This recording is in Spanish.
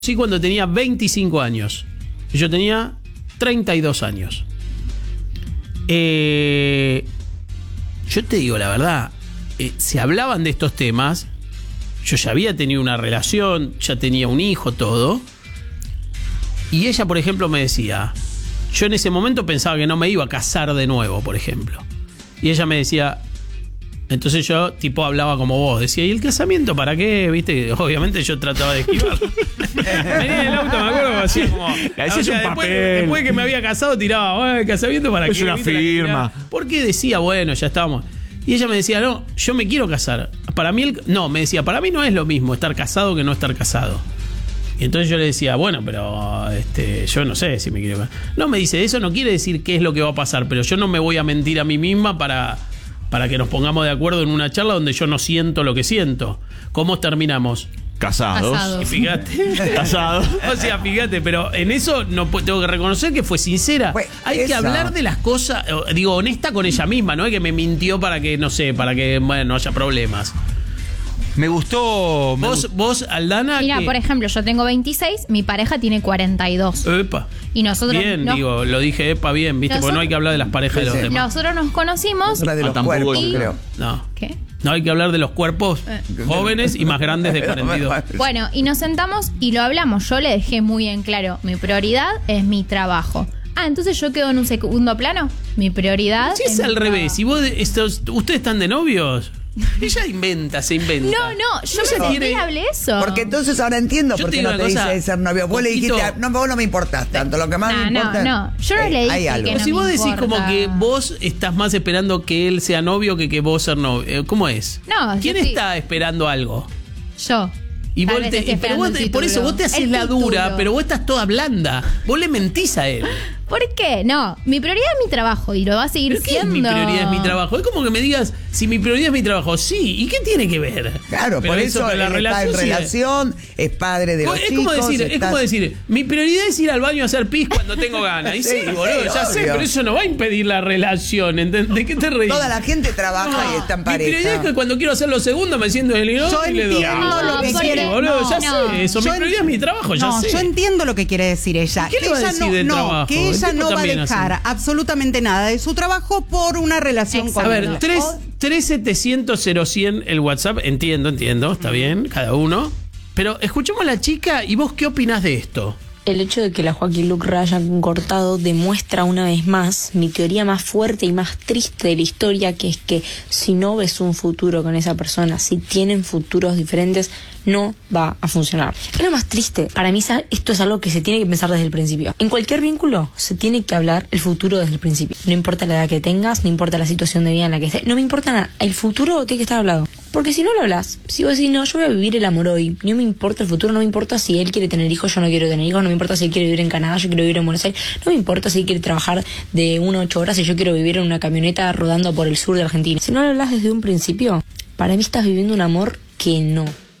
Sí, cuando tenía 25 años. Yo tenía 32 años. Yo te digo la verdad, se hablaban de estos temas. Yo ya había tenido una relación, ya tenía un hijo, todo. Y ella, por ejemplo, me decía, yo en ese momento pensaba que no me iba a casar de nuevo, por ejemplo. Y ella me decía, entonces yo tipo hablaba como vos, decía, ¿y el casamiento para qué? ¿Viste? Obviamente yo trataba de esquivar. Venía en el auto, me acuerdo, así como, o sea, después de que me había casado tiraba, ¿el casamiento para qué? Es una firma. Porque decía, bueno, ya estábamos. Y ella me decía, no, yo me quiero casar. Para mí, me decía, para mí no es lo mismo estar casado que no estar casado. Y entonces yo le decía, bueno, pero yo no sé si me quiero casar. No, me dice, eso no quiere decir qué es lo que va a pasar, pero yo no me voy a mentir a mí misma para que nos pongamos de acuerdo en una charla donde yo no siento lo que siento. ¿Cómo terminamos? Casados. Y fíjate. Casados. O sea, fíjate, pero en eso no tengo que reconocer que fue sincera. Pues, hay que hablar de las cosas, digo, honesta con ella misma, no es que me mintió para que, no sé, para que, bueno, no haya problemas. Me gustó. Vos, Aldana. Mira, por ejemplo, yo tengo 26, mi pareja tiene 42. Epa. Y nosotros. Bien, digo, lo dije, epa, bien, ¿viste? Porque no hay que hablar de las parejas de los demás. Nosotros nos conocimos. Habla de los cuerpos, creo. No. ¿Qué? No, hay que hablar de los cuerpos jóvenes y más grandes de 42. Bueno, y nos sentamos y lo hablamos. Yo le dejé muy en claro, mi prioridad es mi trabajo. Entonces yo quedo en un segundo plano. Mi prioridad Si es al revés, si ustedes están de novios, ella se inventa. No, yo me sentí y hablé eso. Porque entonces ahora entiendo Yo por te qué digo no te una cosa, dice de ser novio. Vos le dijiste, Coquito, no, vos no me importás tanto. Lo que más me importa. No, yo no le dije hay algo. que no si vos me decís importa. como que vos estás más esperando que él sea novio que vos ser novio, ¿cómo es? No, ¿Quién yo está esperando algo? Yo. Y Tal vos vez te, esté pero esperando vos el por eso título. vos te haces El la dura, título. pero vos estás toda blanda. Vos le mentís a él. ¿Por qué? No, mi prioridad es mi trabajo y lo va a seguir ¿Pero qué siendo. es mi prioridad? Es mi trabajo. Es como que me digas, si mi prioridad es mi trabajo, sí. ¿Y qué tiene que ver? Claro, Pero por eso con él está en sí relación, es padre de los es chicos. como decir, mi prioridad es ir al baño a hacer pis cuando tengo ganas. Y sí, Sí, boludo, ya obvio. sé, pero eso no va a impedir la relación. ¿Entendés? ¿De qué te reís? Toda la gente trabaja y está en Mi prioridad es pareja. que cuando quiero hacer lo segundo me siento en el hilo Yo y le doy. entiendo lo que porque- quiere. Boludo, ya no. sé eso. Mi Yo prioridad es mi trabajo, ya sé. Yo entiendo lo que quiere decir ella. ¿Qué le va a ella decir de trabajo? que El ella tipo no va a también dejar hace. absolutamente nada de su trabajo por una relación Exacto. con A él. ver, 3-700-0100 el WhatsApp. Entiendo, está bien, cada uno. Pero escuchemos a la chica y vos qué opinás de esto. El hecho de que la Joaquín Luqui hayan cortado demuestra una vez más mi teoría más fuerte y más triste de la historia, que es que si no ves un futuro con esa persona, si tienen futuros diferentes, no va a funcionar. Es lo más triste. Para mí esto es algo que se tiene que pensar desde el principio. En cualquier vínculo se tiene que hablar el futuro desde el principio. No importa la edad que tengas, no importa la situación de vida en la que estés, no me importa nada. El futuro tiene que estar hablado. Porque si no lo hablas, si vos decís, no, yo voy a vivir el amor hoy, no me importa el futuro, no me importa si él quiere tener hijos, yo no quiero tener hijos, no me importa si él quiere vivir en Canadá, yo quiero vivir en Buenos Aires, no me importa si él quiere trabajar de 1 a 8 horas y yo quiero vivir en una camioneta rodando por el sur de Argentina. Si no lo hablas desde un principio, para mí estás viviendo un amor que no